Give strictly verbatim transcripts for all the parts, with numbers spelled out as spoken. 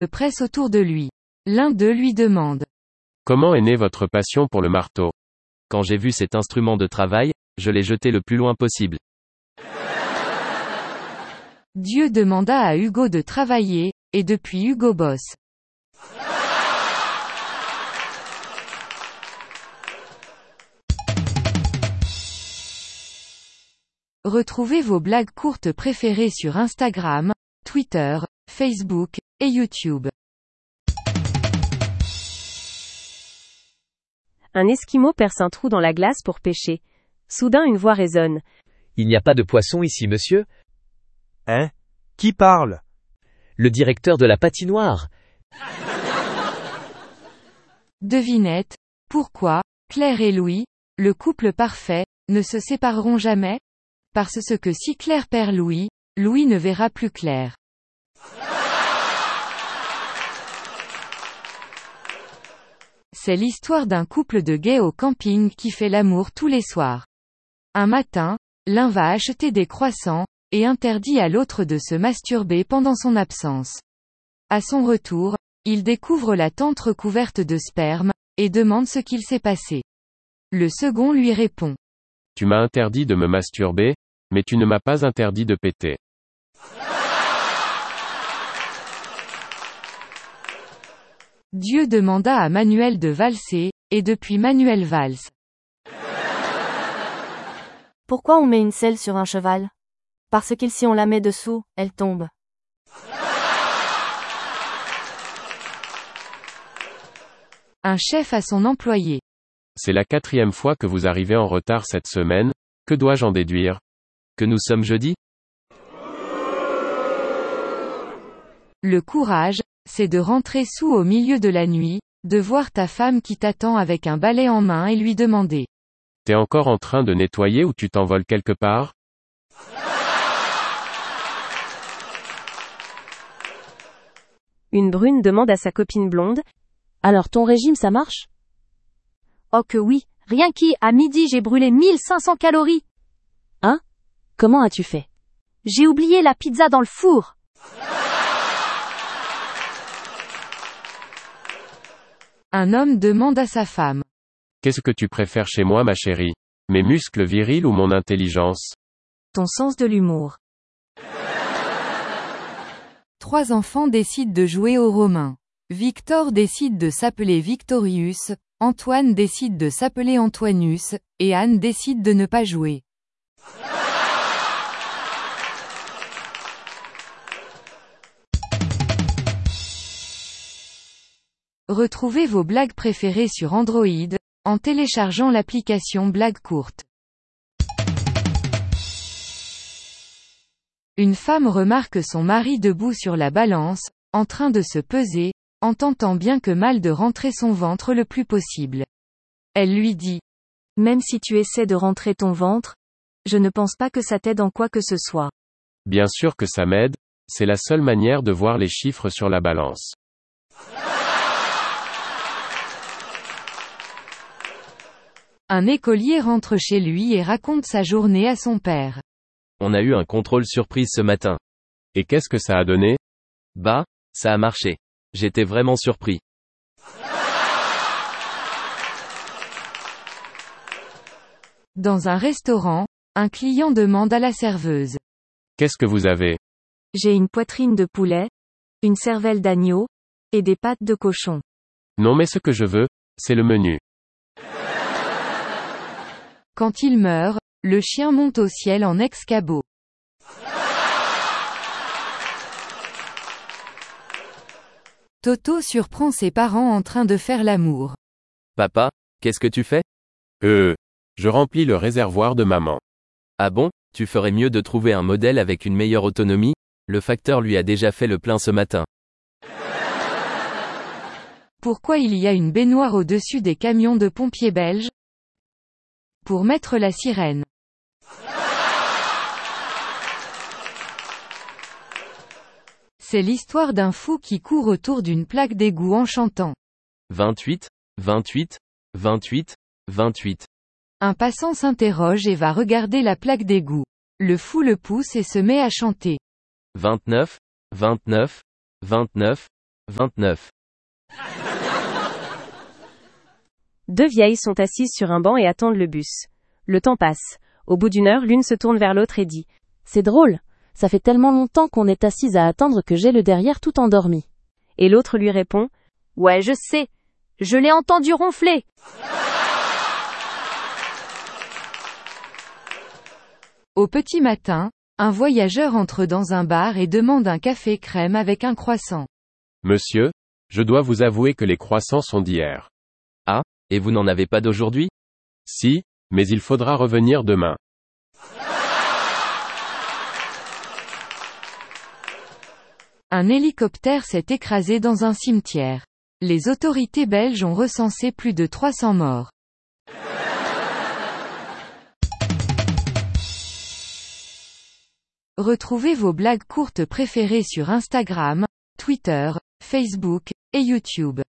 se pressent autour de lui. L'un d'eux lui demande. Comment est née votre passion pour le marteau? Quand j'ai vu cet instrument de travail, je l'ai jeté le plus loin possible. Dieu demanda à Hugo de travailler, et depuis Hugo bosse. Retrouvez vos blagues courtes préférées sur Instagram, Twitter, Facebook, et YouTube. Un Esquimau perce un trou dans la glace pour pêcher. Soudain une voix résonne. Il n'y a pas de poisson ici, monsieur? Hein? Qui parle? Le directeur de la patinoire. Devinette. Pourquoi, Claire et Louis, le couple parfait, ne se sépareront jamais? Parce que si Claire perd Louis, Louis ne verra plus Claire. C'est l'histoire d'un couple de gays au camping qui fait l'amour tous les soirs. Un matin, l'un va acheter des croissants, et interdit à l'autre de se masturber pendant son absence. À son retour, il découvre la tente recouverte de sperme, et demande ce qu'il s'est passé. Le second lui répond. Tu m'as interdit de me masturber, mais tu ne m'as pas interdit de péter. Dieu demanda à Manuel de valser, et depuis Manuel valse. Pourquoi on met une selle sur un cheval? Parce que si on la met dessous, elle tombe. Un chef à son employé. C'est la quatrième fois que vous arrivez en retard cette semaine, que dois-je en déduire? Que nous sommes jeudi? Le courage, c'est de rentrer sous au milieu de la nuit, de voir ta femme qui t'attend avec un balai en main et lui demander. T'es encore en train de nettoyer ou tu t'envoles quelque part? Une brune demande à sa copine blonde. Alors ton régime ça marche? Oh que oui, rien qu'à à midi j'ai brûlé mille cinq cents calories. Hein? Comment as-tu fait? J'ai oublié la pizza dans le four. Un homme demande à sa femme. Qu'est-ce que tu préfères chez moi, ma chérie? Mes muscles virils ou mon intelligence? Ton sens de l'humour. Trois enfants décident de jouer aux Romains. Victor décide de s'appeler Victorius, Antoine décide de s'appeler Antoinus, et Anne décide de ne pas jouer. Retrouvez vos blagues préférées sur Android, en téléchargeant l'application Blagues courtes. Une femme remarque son mari debout sur la balance, en train de se peser, en tentant bien que mal de rentrer son ventre le plus possible. Elle lui dit. Même si tu essaies de rentrer ton ventre, je ne pense pas que ça t'aide en quoi que ce soit. Bien sûr que ça m'aide, c'est la seule manière de voir les chiffres sur la balance. Un écolier rentre chez lui et raconte sa journée à son père. On a eu un contrôle surprise ce matin. Et qu'est-ce que ça a donné? Bah, ça a marché. J'étais vraiment surpris. Dans un restaurant, un client demande à la serveuse. Qu'est-ce que vous avez? J'ai une poitrine de poulet, une cervelle d'agneau, et des pattes de cochon. Non mais ce que je veux, c'est le menu. Quand il meurt, le chien monte au ciel en ex-cabot. Toto surprend ses parents en train de faire l'amour. Papa, qu'est-ce que tu fais? Euh, je remplis le réservoir de maman. Ah bon, tu ferais mieux de trouver un modèle avec une meilleure autonomie, le facteur lui a déjà fait le plein ce matin. Pourquoi il y a une baignoire au-dessus des camions de pompiers belges? Pour mettre la sirène. C'est l'histoire d'un fou qui court autour d'une plaque d'égout en chantant. vingt-huit, vingt-huit, vingt-huit, vingt-huit. Un passant s'interroge et va regarder la plaque d'égout. Le fou le pousse et se met à chanter. vingt-neuf, vingt-neuf, vingt-neuf, vingt-neuf. Deux vieilles sont assises sur un banc et attendent le bus. Le temps passe. Au bout d'une heure, l'une se tourne vers l'autre et dit « C'est drôle. Ça fait tellement longtemps qu'on est assise à attendre que j'ai le derrière tout endormi. » Et l'autre lui répond « Ouais, je sais. Je l'ai entendu ronfler. » Au petit matin, un voyageur entre dans un bar et demande un café crème avec un croissant. Monsieur, je dois vous avouer que les croissants sont d'hier. Ah, et vous n'en avez pas d'aujourd'hui? Si, mais il faudra revenir demain. Un hélicoptère s'est écrasé dans un cimetière. Les autorités belges ont recensé plus de trois cents morts. Retrouvez vos blagues courtes préférées sur Instagram, Twitter, Facebook et YouTube.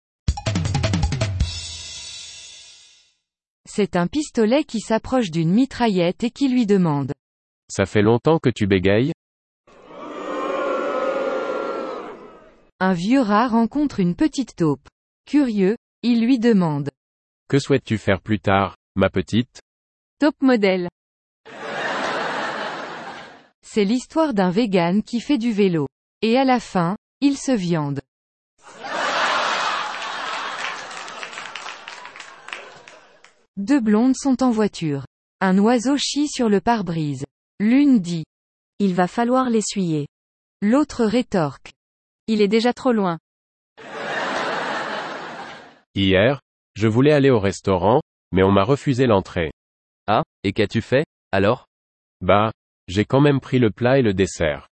C'est un pistolet qui s'approche d'une mitraillette et qui lui demande. Ça fait longtemps que tu bégayes? Un vieux rat rencontre une petite taupe. Curieux, il lui demande. Que souhaites-tu faire plus tard, ma petite? Top modèle. C'est l'histoire d'un vegan qui fait du vélo. Et à la fin, il se viande. Deux blondes sont en voiture. Un oiseau chie sur le pare-brise. L'une dit. Il va falloir l'essuyer. L'autre rétorque. Il est déjà trop loin. Hier, je voulais aller au restaurant, mais on m'a refusé l'entrée. Ah, et qu'as-tu fait, alors? Bah, j'ai quand même pris le plat et le dessert.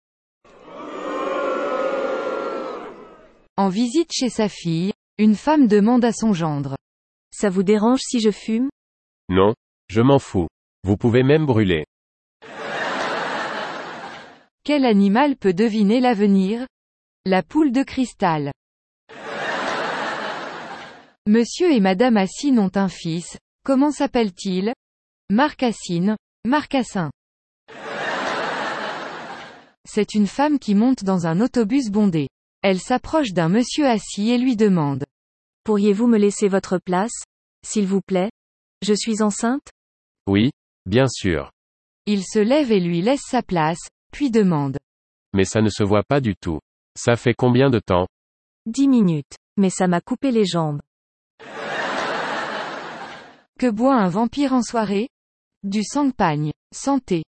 En visite chez sa fille, une femme demande à son gendre. Ça vous dérange si je fume? Non, je m'en fous. Vous pouvez même brûler. Quel animal peut deviner l'avenir? La poule de cristal. Monsieur et Madame Assine ont un fils. Comment s'appelle-t-il? Marcassine, Marcassin. C'est une femme qui monte dans un autobus bondé. Elle s'approche d'un monsieur assis et lui demande. Pourriez-vous me laisser votre place, s'il vous plaît? Je suis enceinte? Oui, bien sûr. Il se lève et lui laisse sa place, puis demande. Mais ça ne se voit pas du tout. Ça fait combien de temps? Dix minutes. Mais ça m'a coupé les jambes. Que boit un vampire en soirée? Du champagne. Santé.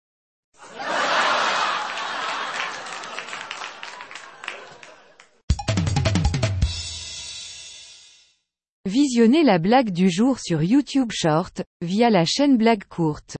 Visionnez la blague du jour sur YouTube Short, via la chaîne Blague Courte.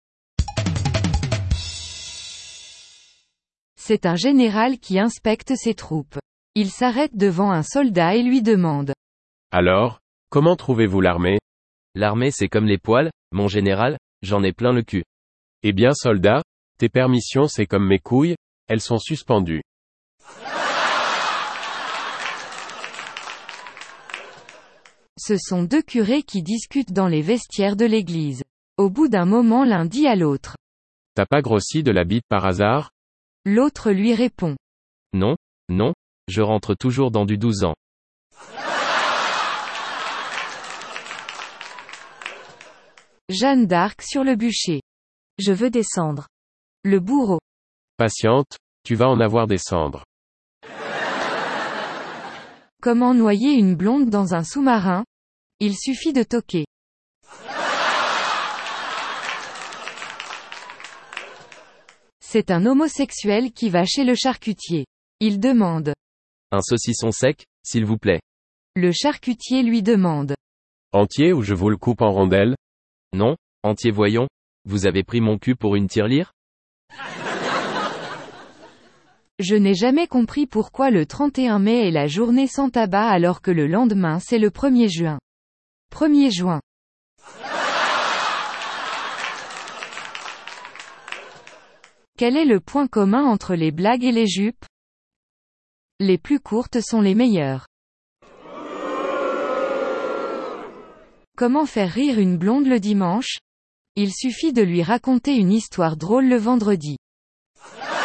C'est un général qui inspecte ses troupes. Il s'arrête devant un soldat et lui demande. Alors, comment trouvez-vous l'armée? L'armée c'est comme les poils, mon général, j'en ai plein le cul. Eh bien soldat, tes permissions c'est comme mes couilles, elles sont suspendues. Ce sont deux curés qui discutent dans les vestiaires de l'église. Au bout d'un moment l'un dit à l'autre. T'as pas grossi de la bite par hasard? L'autre lui répond. Non, non, je rentre toujours dans du douze ans. Jeanne d'Arc sur le bûcher. Je veux descendre. Le bourreau. Patiente, tu vas en avoir des cendres. Comment noyer une blonde dans un sous-marin? Il suffit de toquer. C'est un homosexuel qui va chez le charcutier. Il demande. Un saucisson sec, s'il vous plaît. Le charcutier lui demande. Entier ou je vous le coupe en rondelles? Non, entier voyons. Vous avez pris mon cul pour une tirelire? Je n'ai jamais compris pourquoi le trente et un mai est la journée sans tabac alors que le lendemain c'est le premier juin. premier juin. Quel est le point commun entre les blagues et les jupes? Les plus courtes sont les meilleures. Comment faire rire une blonde le dimanche? Il suffit de lui raconter une histoire drôle le vendredi.